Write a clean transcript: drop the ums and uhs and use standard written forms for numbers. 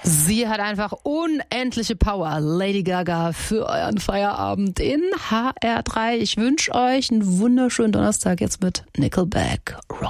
Sie hat einfach unendliche Power. Lady Gaga für euren Feierabend in HR3. Ich wünsche euch einen wunderschönen Donnerstag jetzt mit Nickelback Rock.